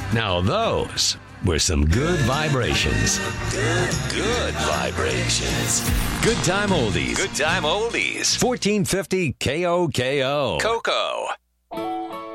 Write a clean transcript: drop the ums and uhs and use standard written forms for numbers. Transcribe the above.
Now those were some good vibrations. Good vibrations. Good time oldies. Good time oldies. 1450 KOKO. Coco.